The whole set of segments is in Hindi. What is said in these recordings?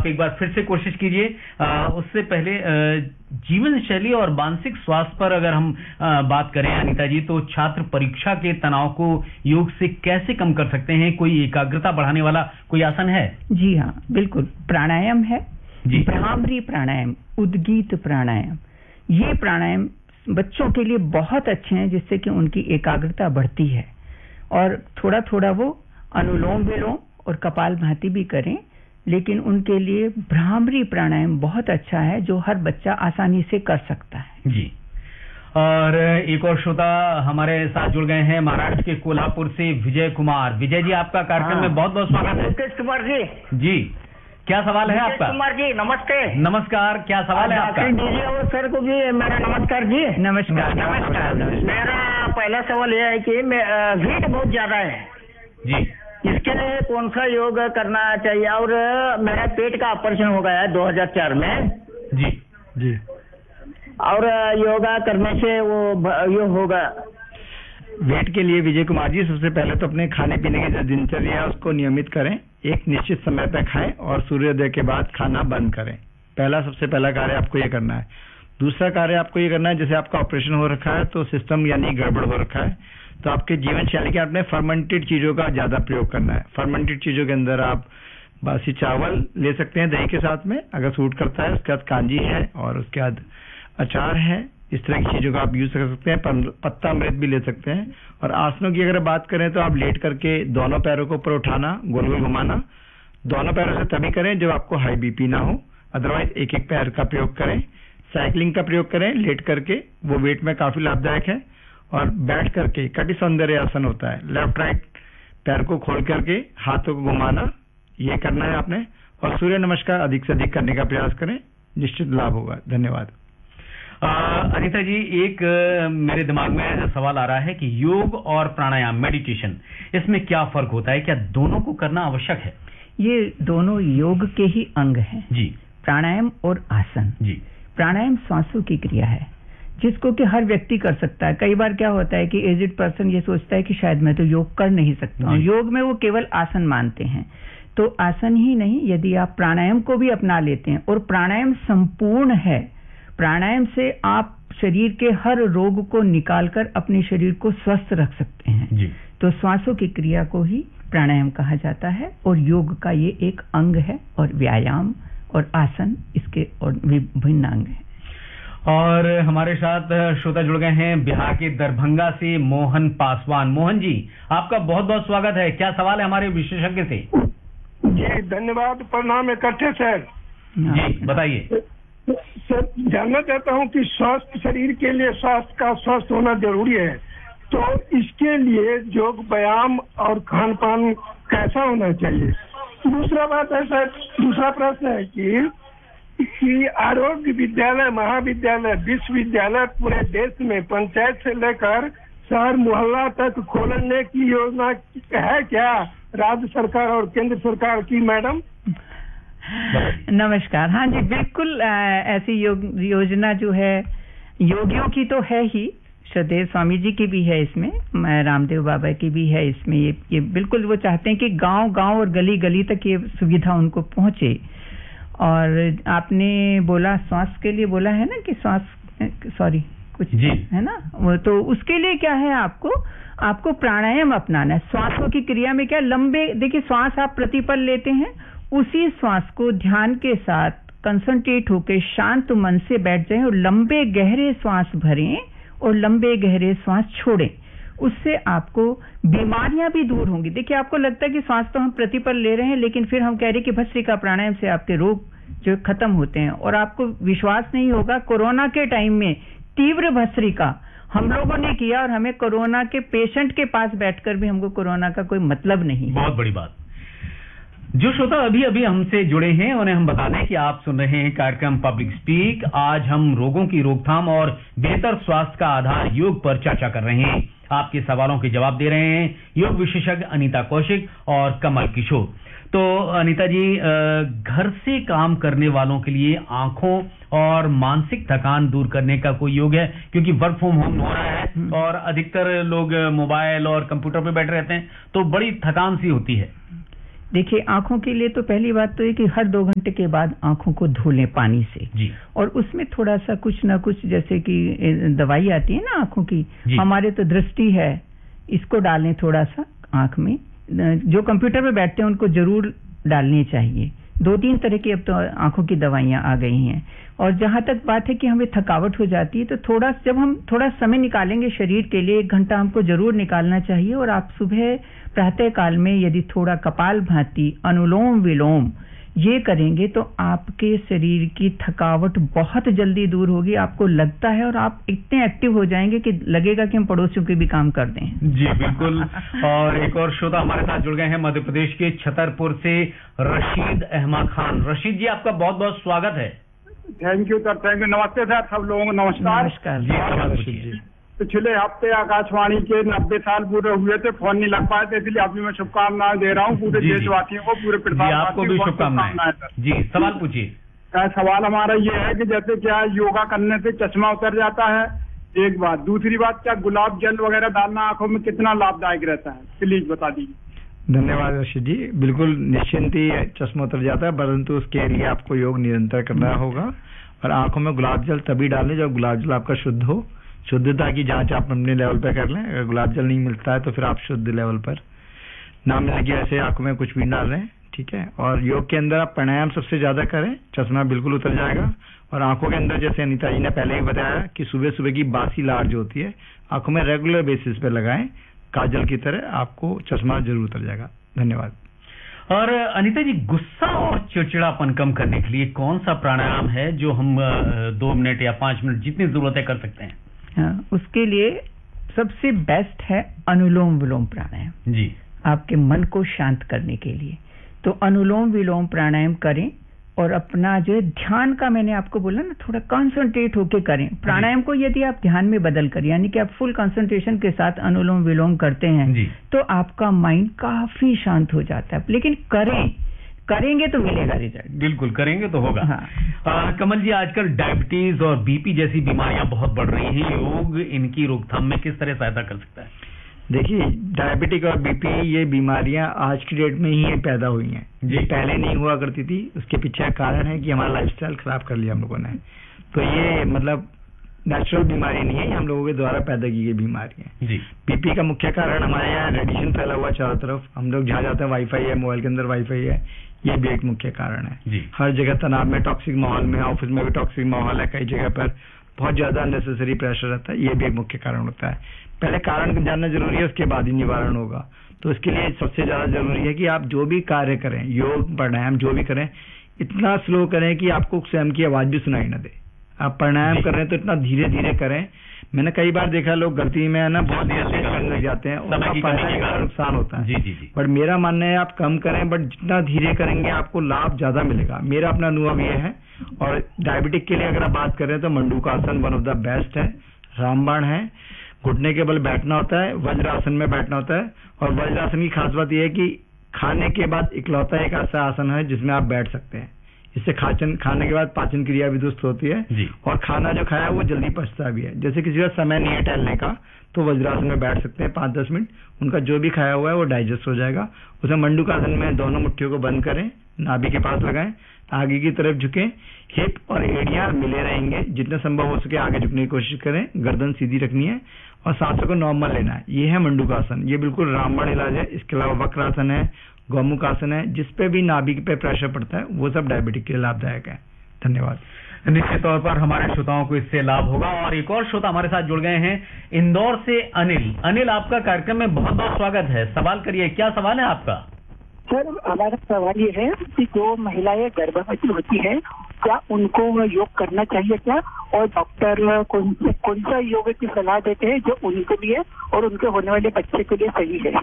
आप एक बार फिर से कोशिश कीजिए। उससे पहले जीवन शैली और मानसिक स्वास्थ्य पर अगर हम बात करें अनीता जी, तो छात्र परीक्षा के तनाव को योग से कैसे कम कर सकते हैं? कोई एकाग्रता बढ़ाने वाला कोई आसन है? जी हाँ, बिल्कुल। प्राणायाम है जी, भ्रामरी प्राणायाम, उद्गीत प्राणायाम। ये प्राणायाम बच्चों के लिए बहुत अच्छे हैं, जिससे कि उनकी एकाग्रता बढ़ती है। और थोड़ा थोड़ा वो अनुलोम विलोम और कपालभाति भी करें, लेकिन उनके लिए भ्रामरी प्राणायाम बहुत अच्छा है, जो हर बच्चा आसानी से कर सकता है। जी। और एक और श्रोता हमारे साथ जुड़ गए हैं महाराष्ट्र के कोल्हापुर से, विजय कुमार। विजय जी, आपका कार्यक्रम में बहुत बहुत स्वागत है। मुकेश कुमार जी। जी, क्या सवाल है आपका? कुमार जी नमस्ते। नमस्कार, क्या सवाल है आपका? सर को भी मेरा नमस्कार जी। नमस्कार। नमस्कार। मेरा पहला सवाल यह है कि हीट बहुत ज्यादा है जी, इसके लिए कौन सा योग करना चाहिए? और मेरा पेट का ऑपरेशन हो गया है 2004 में जी जी। और योगा करने से वो ये होगा। वेट के लिए विजय कुमार जी, सबसे पहले तो अपने खाने पीने की जो दिनचर्या है उसको नियमित करें, एक निश्चित समय पर खाएं और सूर्योदय के बाद खाना बंद करें। सबसे पहला कार्य आपको ये करना है। दूसरा कार्य आपको ये करना है, जैसे आपका ऑपरेशन हो रखा है तो सिस्टम यानी गड़बड़ हो रखा है, तो आपके जीवन शैली के आपने फर्मेंटेड चीजों का ज्यादा प्रयोग करना है। फर्मेंटेड चीजों के अंदर आप बासी चावल ले सकते हैं दही के साथ में, अगर सूट करता है। उसके बाद कांजी है और उसके बाद अचार है, इस तरह की चीजों का आप यूज कर सकते हैं। पत्ता अमृत भी ले सकते हैं। और आसनों की अगर बात करें तो आप लेट करके दोनों पैरों को ऊपर उठाना, गोल गोल घुमाना। दोनों पैरों से तभी करें जब आपको हाई बीपी ना हो, अदरवाइज एक एक पैर का प्रयोग करें। साइकिलिंग का प्रयोग करें लेट करके, वो वेट में काफी लाभदायक है। और बैठ करके कटि सौंदर्य आसन होता है, लेफ्ट राइट पैर को खोल करके हाथों को घुमाना, ये करना है आपने। और सूर्य नमस्कार अधिक से अधिक करने का प्रयास करें, निश्चित लाभ होगा। धन्यवाद। अनीता जी, एक मेरे दिमाग में सवाल आ रहा है कि योग और प्राणायाम, मेडिटेशन, इसमें क्या फर्क होता है? क्या दोनों को करना आवश्यक है? ये दोनों योग के ही अंग हैं जी। प्राणायाम और आसन। जी। प्राणायाम सांसों की क्रिया है, जिसको कि हर व्यक्ति कर सकता है। कई बार क्या होता है कि एजिड पर्सन ये सोचता है कि शायद मैं तो योग कर नहीं सकता हूँ। योग में वो केवल आसन मानते हैं। तो आसन ही नहीं, यदि आप प्राणायाम को भी अपना लेते हैं, और प्राणायाम संपूर्ण है, प्राणायाम से आप शरीर के हर रोग को निकालकर अपने शरीर को स्वस्थ रख सकते हैं जी। तो श्वासों की क्रिया को ही प्राणायाम कहा जाता है, और योग का ये एक अंग है, और व्यायाम और आसन इसके और विभिन्न अंग हैं। और हमारे साथ श्रोता जुड़ गए हैं बिहार के दरभंगा से, मोहन पासवान। मोहन जी, आपका बहुत बहुत स्वागत है। क्या सवाल है हमारे विशेषज्ञ से? जी धन्यवाद, प्रणाम इकट्ठे सर। जी बताइए। सर, जानना चाहता हूं कि स्वस्थ शरीर के लिए स्वास्थ्य का स्वस्थ होना जरूरी है, तो इसके लिए योग, व्यायाम और खान पान कैसा होना चाहिए? दूसरा बात है सर, दूसरा प्रश्न है कि आरोग्य विद्यालय, महाविद्यालय, विश्वविद्यालय पूरे देश में पंचायत से लेकर शहर मोहल्ला तक खोलने की योजना है क्या राज्य सरकार और केंद्र सरकार की? मैडम नमस्कार। हाँ जी, बिल्कुल ऐसी योजना जो है योगियों की तो है ही, श्रद्धेय स्वामी जी की भी है इसमें, रामदेव बाबा की भी है इसमें। ये बिल्कुल वो चाहते हैं कि गांव गांव और गली गली तक ये सुविधा उनको पहुंचे। और आपने बोला श्वास के लिए बोला है ना कि कुछ जी है ना, वो तो उसके लिए क्या है, आपको प्राणायाम अपनाना है। श्वासों की क्रिया में क्या लंबे, देखिए श्वास आप प्रतिपल लेते हैं, उसी श्वास को ध्यान के साथ कंसंट्रेट होकर शांत मन से बैठ जाएं और लंबे गहरे श्वास भरें और लंबे गहरे श्वास छोड़ें। उससे आपको बीमारियां भी दूर होंगी। देखिए, आपको लगता है कि श्वास तो हम प्रतिपल ले रहे हैं, लेकिन फिर हम कह रहे हैं कि भस्त्रिका प्राणायाम से आपके रोग जो खत्म होते हैं। और आपको विश्वास नहीं होगा, कोरोना के टाइम में तीव्र भस्त्रिका हम लोगों ने किया और हमें कोरोना के पेशेंट के पास बैठकर भी हमको कोरोना का कोई मतलब नहीं। बहुत बड़ी बात। जो श्रोता अभी अभी हमसे जुड़े हैं उन्हें हम बता दें कि आप सुन रहे हैं कार्यक्रम पब्लिक स्पीक। आज हम रोगों की रोकथाम और बेहतर स्वास्थ्य का आधार योग पर चर्चा कर रहे हैं। आपके सवालों के जवाब दे रहे हैं योग विशेषज्ञ अनीता कौशिक और कमल किशोर। तो अनीता जी, घर से काम करने वालों के लिए आंखों और मानसिक थकान दूर करने का कोई योग है? क्योंकि वर्क फ्रॉम होम हो रहा है और अधिकतर लोग मोबाइल और कंप्यूटर पे बैठे रहते हैं, तो बड़ी थकान सी होती है। देखिए, आंखों के लिए तो पहली बात तो है कि हर 2 घंटे के बाद आंखों को धो लें पानी से जी। और उसमें थोड़ा सा कुछ ना कुछ, जैसे कि दवाई आती है ना आंखों की, हमारे तो दृष्टि है, इसको डालें थोड़ा सा आंख में। जो कंप्यूटर पे बैठते हैं उनको जरूर डालनी चाहिए। 2-3 तरह की अब तो आंखों की दवाइयां आ गई हैं। और जहां तक बात है कि हमें थकावट हो जाती है, तो जब हम थोड़ा समय निकालेंगे शरीर के लिए, 1 घंटा हमको जरूर निकालना चाहिए। और आप सुबह प्रातः काल में यदि थोड़ा कपालभाति, अनुलोम विलोम ये करेंगे तो आपके शरीर की थकावट बहुत जल्दी दूर होगी। आपको लगता है और आप इतने एक्टिव हो जाएंगे कि लगेगा कि हम पड़ोसियों के भी काम कर दें। जी बिल्कुल। और एक और श्रोता हमारे साथ जुड़ गए हैं मध्य प्रदेश के छतरपुर से, रशीद अहमद खान। रशीद जी, आपका बहुत बहुत स्वागत है। Thank you sir, thank you. नमस्ते सर, सब लोगों को नमस्कार। जी सवाल पूछिए। पिछले हफ्ते आकाशवाणी के 90 साल पूरे हुए थे, फोन नहीं लग पाए थे, इसलिए अभी मैं शुभकामनाएं दे रहा हूँ पूरे देशवासियों को, पूरे प्रधानमंत्री। आपको भी शुभकामनाएं सर। जी, सवाल पूछिए। सवाल हमारा ये है कि जैसे क्या योगा करने से चश्मा उतर जाता है, एक बात। दूसरी बात, क्या गुलाब जल वगैरह डालना आंखों में कितना लाभदायक रहता है, प्लीज बता दीजिए। धन्यवाद रशीद जी। बिल्कुल निश्चिंत ही चश्मा उतर जाता है, परंतु उसके लिए आपको योग निरंतर करना होगा। और आंखों में गुलाब जल तभी डालें जब गुलाब जल आपका शुद्ध हो। शुद्धता की जांच आप अपने लेवल पर कर लें। अगर गुलाब जल नहीं मिलता है तो फिर आप शुद्ध लेवल पर ना मिलने की वजह से आंखों में कुछ भी डाल रहे हैं, ठीक है। और योग के अंदर आप प्राणायाम सबसे ज्यादा करें, चश्मा बिल्कुल उतर जाएगा। और आंखों के अंदर, जैसे अनीता जी ने पहले ही बताया कि सुबह सुबह की बासी लार जो होती है आंखों में रेगुलर बेसिस पे लगाएं, काजल की तरह, आपको चश्मा जरूर उतर जाएगा। धन्यवाद। और अनीता जी, गुस्सा और चिड़चिड़ापन कम करने के लिए कौन सा प्राणायाम है जो हम 2 मिनट या 5 मिनट जितनी जरूरत है कर सकते हैं? हाँ, उसके लिए सबसे बेस्ट है अनुलोम विलोम प्राणायाम जी, आपके मन को शांत करने के लिए। तो अनुलोम विलोम प्राणायाम करें और अपना जो है ध्यान का, मैंने आपको बोला ना, थोड़ा कंसंट्रेट होके करें। प्राणायाम को यदि आप ध्यान में बदल कर, यानी कि आप फुल कंसंट्रेशन के साथ अनुलोम विलोम करते हैं तो आपका माइंड काफी शांत हो जाता है। लेकिन करेंगे तो मिलेगा रिजल्ट। बिल्कुल, करेंगे तो होगा। हाँ। कमल जी, आजकल डायबिटीज और बीपी जैसी बीमारियां बहुत बढ़ रही हैं, योग इनकी रोकथाम में किस तरह सहायता कर सकता है? देखिए, डायबिटिक और बीपी ये बीमारियां आज की डेट में ही पैदा हुई हैं जी, पहले नहीं हुआ करती थी। उसके पीछे कारण है कि हमारा लाइफस्टाइल खराब कर लिया हम लोगों ने। तो ये मतलब नेचुरल बीमारी नहीं है, हम लोगों के द्वारा पैदा की गई बीमारी है जी। बीपी का मुख्य कारण हमारे यहाँ रेडिएशन फैला हुआ चारों तरफ, हम लोग जहाँ जाते हैं वाईफाई है, मोबाइल के अंदर वाईफाई है, ये भी एक मुख्य कारण है जी। हर जगह तनाव में, टॉक्सिक माहौल में, ऑफिस में भी टॉक्सिक माहौल है, कई जगह पर बहुत ज्यादा अननेसेसरी प्रेशर रहता है, ये भी एक मुख्य कारण होता है। पहले कारण जानना जरूरी है, उसके बाद ही निवारण होगा। तो इसके लिए सबसे ज्यादा जरूरी है कि आप जो भी कार्य करें, योग प्राणायाम जो भी करें, इतना स्लो करें कि आपको स्वयं की आवाज भी सुनाई न दे। आप प्राणायाम कर रहे हैं तो इतना धीरे धीरे करें। मैंने कई बार देखा लोग गलती में ना बहुत देर से करने लग जाते हैं, उसका फायदा नुकसान होता है जी। बट मेरा मानना है आप कम करें, बट जितना धीरे करेंगे आपको लाभ ज्यादा मिलेगा। मेरा अपना अनुभव ये है। और डायबिटिक के लिए अगर आप बात करें तो मंडूकासन वन ऑफ द बेस्ट है, रामबाण है, घुटने के बल बैठना होता है, वज्रासन में बैठना होता है। और वज्रासन की खास बात यह है कि खाने के बाद इकलौता एक ऐसा आसन है जिसमें आप बैठ सकते हैं। इससे खाने के बाद पाचन क्रिया भी दुरुस्त होती है जी। और खाना जो खाया वो जल्दी पचता भी है। जैसे किसी का समय नहीं है टहलने का तो वज्रासन में बैठ सकते हैं 5-10 मिनट, उनका जो भी खाया हुआ है वो डाइजेस्ट हो जाएगा। उसे मंडूकासन में दोनों मुट्ठियों को बंद करें, नाभि के पास लगाएं, आगे की तरफ झुकें, हिप और एड़ियां मिले रहेंगे, जितना संभव हो सके आगे झुकने की कोशिश करें, गर्दन सीधी रखनी है और सांसों को नॉर्मल लेना है। ये है मंडूकासन, ये बिल्कुल रामबाण इलाज है। इसके अलावा वक्रासन है, गौमुख आसन है, जिसपे भी नाभि पे प्रेशर पड़ता है वो सब डायबिटिक के लिए लाभदायक है। धन्यवाद। निश्चित तौर पर हमारे श्रोताओं को इससे लाभ होगा। और एक और श्रोता हमारे साथ जुड़ गए हैं इंदौर से, अनिल। अनिल, आपका कार्यक्रम में बहुत बहुत स्वागत है। सवाल करिए, क्या सवाल है आपका? सर, हमारा सवाल ये है कि जो महिलाएं गर्भवती होती है क्या उनको योग करना चाहिए क्या, और डॉक्टर कौन सा योग की सलाह देते हैं जो उनके लिए और उनके होने वाले बच्चे के लिए सही है?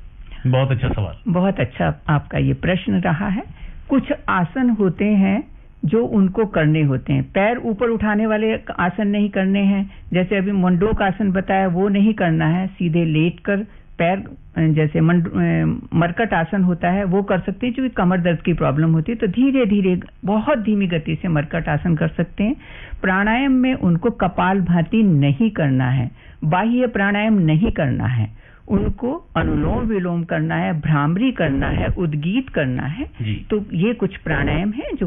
बहुत अच्छा सवाल, बहुत अच्छा आपका ये प्रश्न रहा है। कुछ आसन होते हैं जो उनको करने होते हैं, पैर ऊपर उठाने वाले आसन नहीं करने हैं। जैसे अभी मंडूक आसन बताया वो नहीं करना है, सीधे लेट कर पैर, जैसे मरकट आसन होता है वो कर सकते हैं। क्योंकि कमर दर्द की प्रॉब्लम होती है तो धीरे धीरे बहुत धीमी गति से मरकट आसन कर सकते हैं। प्राणायाम में उनको कपालभाति नहीं करना है, बाह्य प्राणायाम नहीं करना है, उनको अनुलोम विलोम करना है, भ्रामरी करना है, उद्गीत करना है। जी। तो ये कुछ प्राणायाम है जो